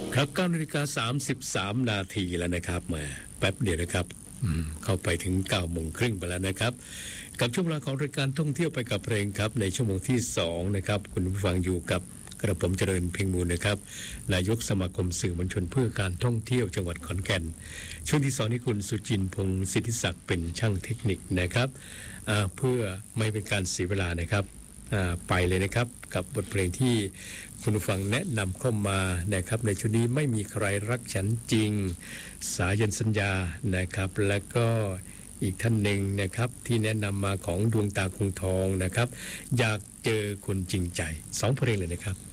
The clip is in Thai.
ครับ9:33 นาทีแล้วนะครับมาแป๊บเดียวนะครับเข้าไปถึง9 โมงครึ่งไปแล้วนะครับกับช่วงเวลาของรายการท่องเที่ยวไปกับเพลงครับในชั่วโมงที่2นะครับคุณผู้ฟังอยู่กับกระผมเจริญเพ็งมูลนะครับนายกสมาคมสื่อมวลชนเพื่อการท่องเที่ยวจังหวัดขอนแก่นช่วงที่2นี้คุณสุจินต์พงศ์สิทธิศักดิ์เป็นช่างเทคนิคนะครับเพื่อไม่เป็นการเสียเวลานะครับไปเลยนะครับกับบทเพลงที่คุณผู้ฟังแนะนำเข้ามานะครับในชุดนี้ไม่มีใครรักฉันจริงสายันสัญญานะครับและก็อีกท่านหนึ่งนะครับที่แนะนำมาของดวงตาคงทองนะครับอยากเจอคนจริงใจ2 เพลงเลยนะครับ